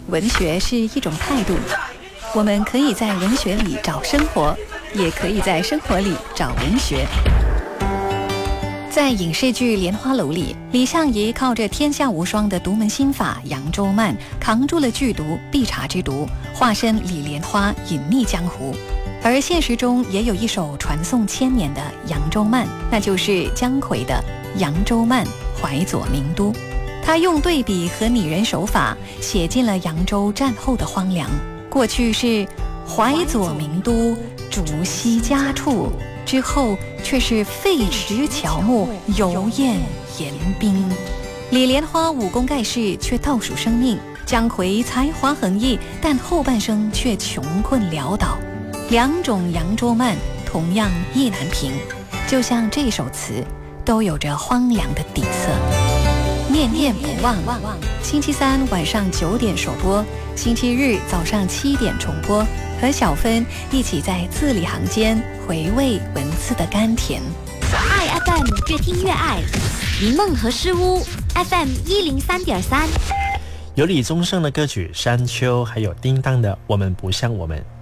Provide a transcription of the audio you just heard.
文学是一种态度，我们可以在文学里找生活，也可以在生活里找文学。在影视剧《莲花楼》里，李相夷靠着天下无双的独门心法扬州慢，扛住了剧毒必察之毒，化身李莲花隐匿江湖。而现实中也有一首传颂千年的扬州慢，那就是姜夔的《扬州慢·淮左名都》。他用对比和拟人手法写尽了扬州战后的荒凉。过去是淮左名都，竹溪家处，之后却是废池乔木，油砚盐冰。李莲花武功盖世，却倒数生命；姜夔才华横溢，但后半生却穷困潦倒。两种扬州慢同样意难平，就像这首词都有着荒凉的底色。念念不忘，星期三晚上9点首播，星期日早上7点重播，和小芬一起在字里行间回味文字的甘甜。 爱 FM 越听越爱，迷梦和诗屋 FM 103.3， 有李宗盛的歌曲《山丘》，还有叮当的《我们不像我们》。